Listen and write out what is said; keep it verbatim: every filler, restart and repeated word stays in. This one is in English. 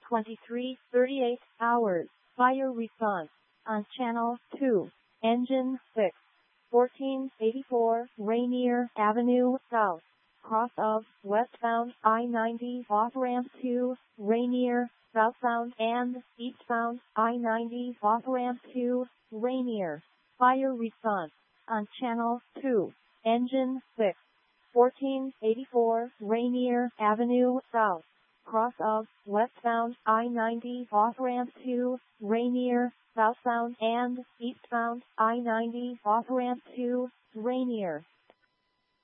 twenty-three thirty-eight hours. Fire response on Channel two. Engine six. fourteen eighty-four Rainier Avenue South. Cross of westbound I ninety off ramp to Rainier, southbound and eastbound I ninety off ramp to Rainier. Fire response on Channel two. Engine six. fourteen eighty-four Rainier Avenue South. Cross of westbound I ninety off ramp to Rainier, southbound and eastbound I ninety off ramp to Rainier.